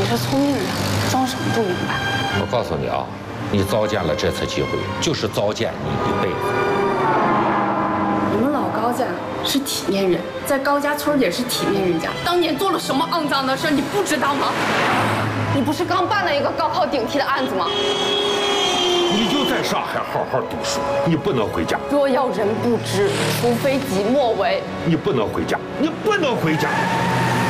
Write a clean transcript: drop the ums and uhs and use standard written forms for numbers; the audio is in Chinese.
是聪明人，装什么不明白？ 我告诉你啊，你糟践了这次机会，就是糟践你一辈子。 你们老高家是体面人，在高家村也是体面人家。当年做了什么肮脏的事，你不知道吗？你不是刚办了一个高考顶替的案子吗？ 你就在上海好好读书，你不能回家。 若要人不知，除非己莫为。 你不能回家，你不能回家。